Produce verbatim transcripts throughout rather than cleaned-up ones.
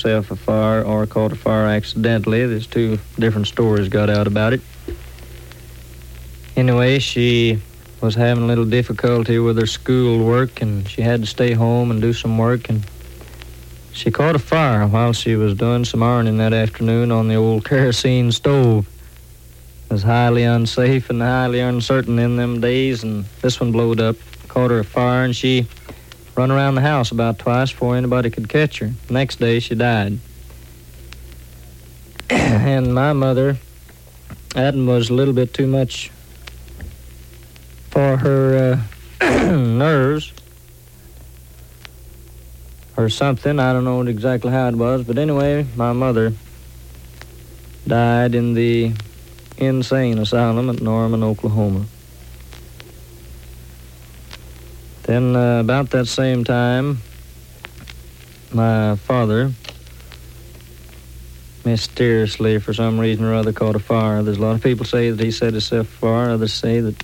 herself a fire or caught a fire accidentally. There's two different stories got out about it. Anyway, she was having a little difficulty with her school work, and she had to stay home and do some work, and she caught a fire while she was doing some ironing that afternoon on the old kerosene stove. It was highly unsafe and highly uncertain in them days, and this one blowed up, caught her a fire, and she run around the house about twice before anybody could catch her. The next day, she died. And my mother, that was a little bit too much for her uh, nerves or something. I don't know exactly how it was, but anyway, my mother died in the insane asylum at Norman, Oklahoma. Then uh, about that same time, my father mysteriously, for some reason or other, caught a fire. There's a lot of people say that he set himself afire. Others say that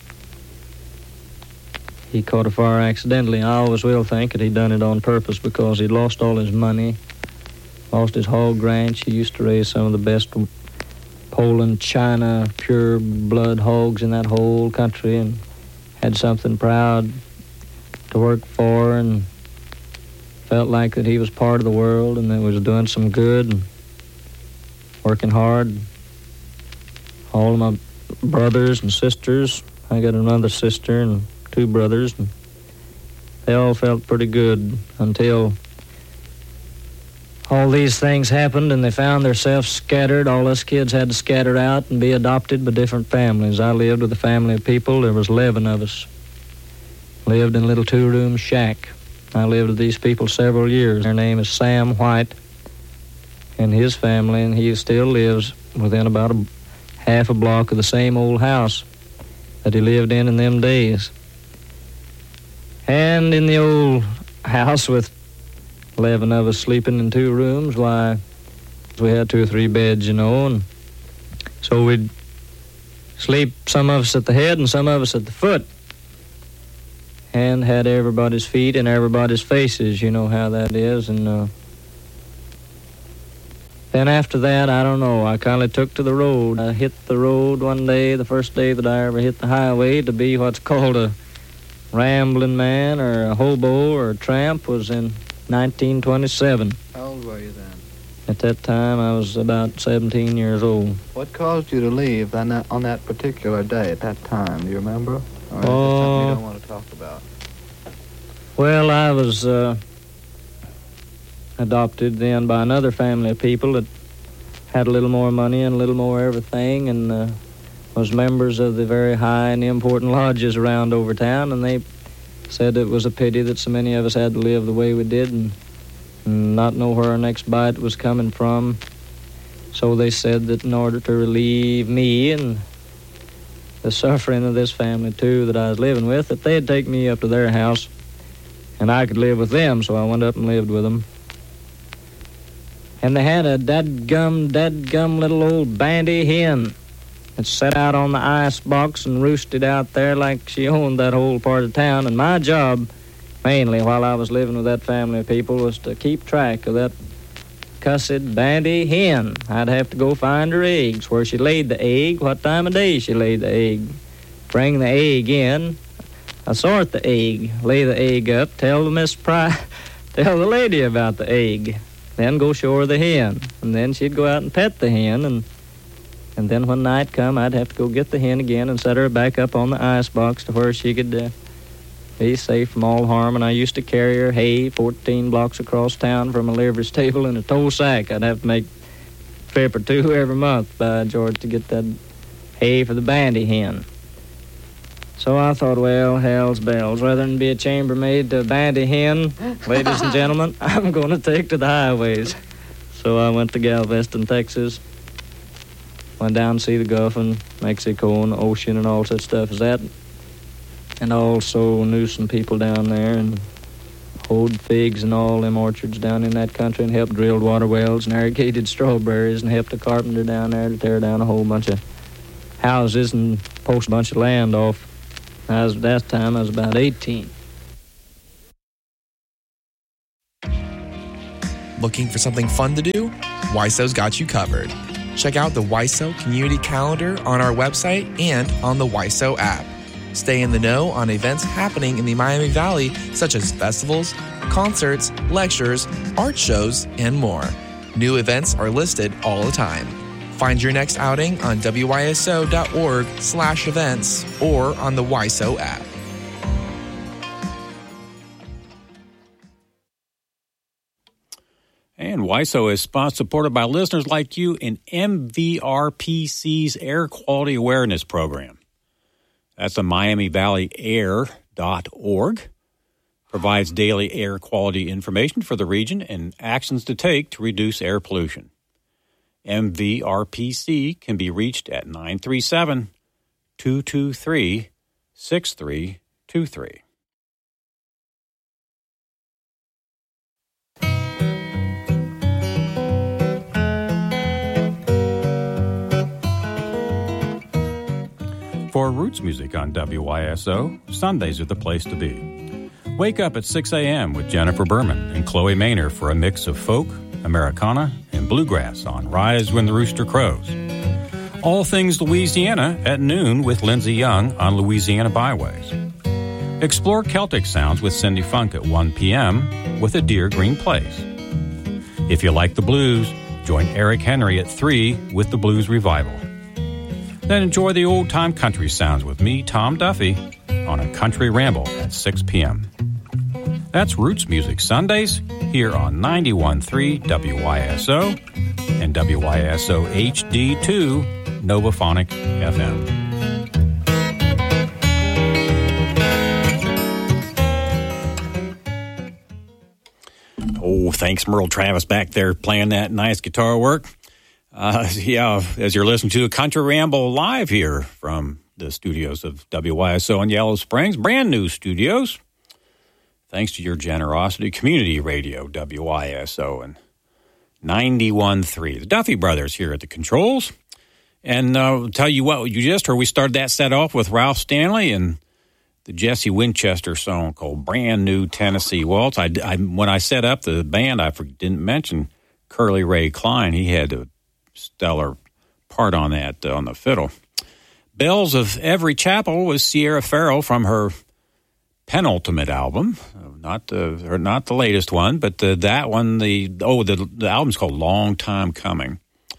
he caught a fire accidentally. I always will think that he done it on purpose because he'd lost all his money, lost his hog ranch. He used to raise some of the best Poland, China, pure blood hogs in that whole country, and had something proud to work for, and felt like that he was part of the world and that was doing some good and working hard. All of my brothers and sisters, I got another sister and two brothers, and they all felt pretty good until all these things happened and they found themselves scattered. All us kids had to scatter out and be adopted by different families. I lived with a family of people. There was eleven of us. Lived in a little two-room shack. I lived with these people several years. Their name is Sam White and his family, and he still lives within about a half a block of the same old house that he lived in in them days. And in the old house with eleven of us sleeping in two rooms, why, we had two or three beds, you know, and so we'd sleep, some of us at the head and some of us at the foot, and had everybody's feet and everybody's faces. You know how that is. And uh, then after that, I don't know, I kind of took to the road. I hit the road one day, the first day that I ever hit the highway, to be what's called a rambling man or a hobo or a tramp was in nineteen twenty-seven. How old were you then? At that time, I was about seventeen years old. What caused you to leave on that, on that particular day at that time? Do you remember? Or is it Oh, something you don't want to talk about? Well, I was uh, adopted then by another family of people that had a little more money and a little more everything, and uh, was members of the very high and important lodges around over town, and they said it was a pity that so many of us had to live the way we did and, and not know where our next bite was coming from. So they said that in order to relieve me and the suffering of this family, too, that I was living with, that they'd take me up to their house and I could live with them. So I went up and lived with them. And they had a dadgum, dadgum little old bandy hen that sat out on the ice box and roosted out there like she owned that whole part of town. And my job, mainly while I was living with that family of people, was to keep track of that cussed bandy hen. I'd have to go find her eggs, where she laid the egg, what time of day she laid the egg, bring the egg in, assort the egg, lay the egg up, tell the Miss Pry, tell the lady about the egg, then go show her the hen, and then she'd go out and pet the hen, and and then when night come, I'd have to go get the hen again and set her back up on the ice box to where she could uh, be safe from all harm. And I used to carry her hay fourteen blocks across town from a livery stable in a tow sack. I'd have to make a trip or two every month, by George, to get that hay for the bandy hen. So I thought, well, hell's bells, rather than be a chambermaid to a bandy hen, ladies and gentlemen, I'm going to take to the highways. So I went to Galveston, Texas, went down to see the Gulf and Mexico and the ocean and all such stuff as that. And also knew some people down there and hoed figs and all them orchards down in that country, and helped drill water wells and irrigated strawberries, and helped a carpenter down there to tear down a whole bunch of houses and post a bunch of land off. I was, that time I was about eighteen. Looking for something fun to do? W I S O's got you covered. Check out the W I S O Community Calendar on our website and on the W I S O app. Stay in the know on events happening in the Miami Valley, such as festivals, concerts, lectures, art shows, and more. New events are listed all the time. Find your next outing on W Y S O dot org slash events or on the W I S O app. And W I S O is sponsored, supported by listeners like you in M V R P C's Air Quality Awareness Program. That's a Miami Valley Air dot org. Provides daily air quality information for the region and actions to take to reduce air pollution. M V R P C can be reached at nine three seven, two two three, six three two three. For roots music on W Y S O, Sundays are the place to be. Wake up at six a.m. with Jennifer Berman and Chloe Maynor for a mix of folk, Americana, and bluegrass on Rise When the Rooster Crows. All things Louisiana at noon with Lindsay Young on Louisiana Byways. Explore Celtic sounds with Cindy Funk at one p.m. with A Dear Green Place. If you like the blues, join Eric Henry at three with the Blues Revival. Then enjoy the old-time country sounds with me, Tom Duffy, on A Country Ramble at six p.m. That's Roots Music Sundays here on ninety-one point three W Y S O and W Y S O H D two Novaphonic F M. Oh, thanks, Merle Travis back there playing that nice guitar work. Uh, yeah, as you're listening to a Country Ramble live here from the studios of W Y S O in Yellow Springs, brand new studios. Thanks to your generosity, Community Radio, W Y S O, and ninety-one point three. The Duffy Brothers here at the controls. And uh, I'll tell you what, you just heard, we started that set off with Ralph Stanley and the Jesse Winchester song called Brand New Tennessee Waltz. I, I, when I set up the band, I didn't mention Curly Ray Klein. He had a stellar part on that, uh, on the fiddle. Bells of Every Chapel was Sierra Farrell from her penultimate album, not the or not the latest one, but the, that one. The oh, the the album's called Long Time Coming,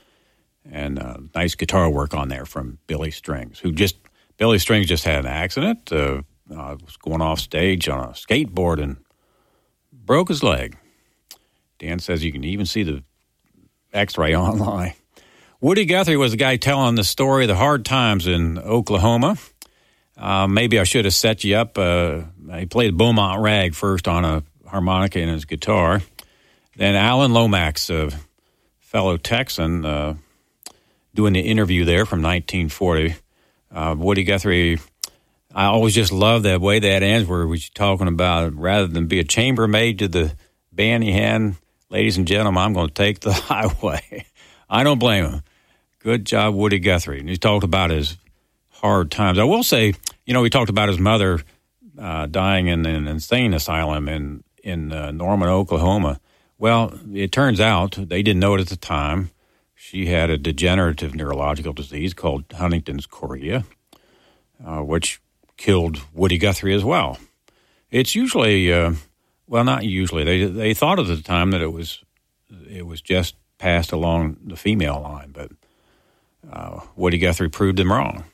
and uh, nice guitar work on there from Billy Strings, who just Billy Strings just had an accident. Uh, uh, was going off stage on a skateboard and broke his leg. Dan says you can even see the X-ray online. Woody Guthrie was the guy telling the story of the hard times in Oklahoma. Uh, maybe I should have set you up. Uh, he played Beaumont Rag first on a harmonica and his guitar. Then Alan Lomax, a fellow Texan, uh, doing the interview there from nineteen forty. Uh, Woody Guthrie, I always just love that way that ends where we're talking about rather than be a chambermaid to the band he had, ladies and gentlemen, I'm going to take the highway. I don't blame him. Good job, Woody Guthrie. And he talked about his hard times. I will say, you know, he talked about his mother uh, dying in an insane asylum in, in uh, Norman, Oklahoma. Well, it turns out, they didn't know it at the time, she had a degenerative neurological disease called Huntington's chorea, uh, which killed Woody Guthrie as well. It's usually, uh, well, not usually. They they thought at the time that it was it was just passed along the female line, but uh, Woody Guthrie proved them wrong.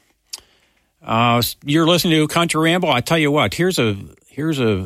Uh, you're listening to Country Ramble. I tell you what, here's a here's a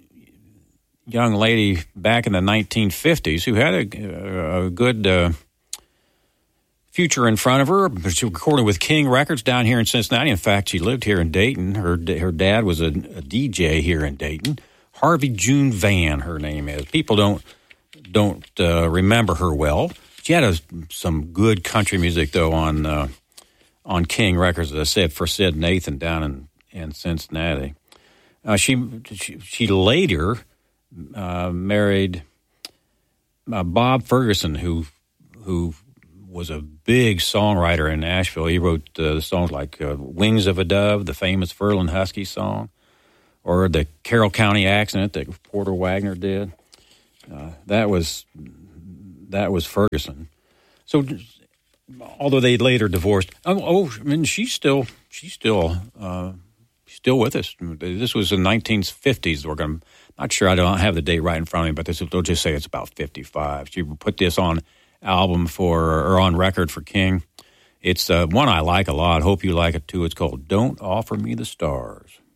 young lady back in the nineteen fifties who had a, a good uh, future in front of her. She was recording with King Records down here in Cincinnati. In fact, she lived here in Dayton. Her her dad was a, a D J here in Dayton. Harvey June Van, her name is. People don't don't uh, remember her well. She had a, some good country music though on uh, on King Records, as I said, for Sid Nathan down in in Cincinnati. Uh, she, she she later uh, married uh, Bob Ferguson, who who was a big songwriter in Nashville. He wrote uh, songs like uh, "Wings of a Dove," the famous Ferlin Husky song, or the Carroll County Accident that Porter Wagner did. Uh, that was that was Ferguson. So, although they later divorced, oh, oh I mean, she's still she's still uh, still with us. This was in nineteen fifties. We're going. Not sure. I don't have the date right in front of me, but this, they'll just say it's about fifty-five. She put this on album for or on record for King. It's uh, one I like a lot. Hope you like it too. It's called "Don't Offer Me the Stars."